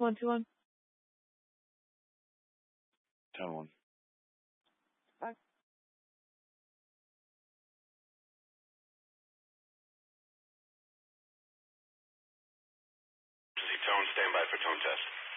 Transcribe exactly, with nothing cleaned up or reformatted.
One, two, one. Tone one. Bye. Tone, stand by for tone test.